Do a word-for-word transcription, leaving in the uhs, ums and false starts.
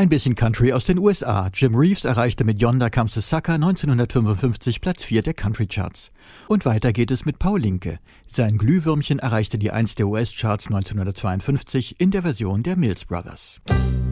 Ein bisschen Country aus den U S A. Jim Reeves erreichte mit Yonder Comes the Sucker neunzehnhundertfünfundfünfzig Platz vier der Country Charts. Und weiter geht es mit Paul Linke. Sein Glühwürmchen erreichte die eins der U S-Charts neunzehnhundertzweiundfünfzig in der Version der Mills Brothers.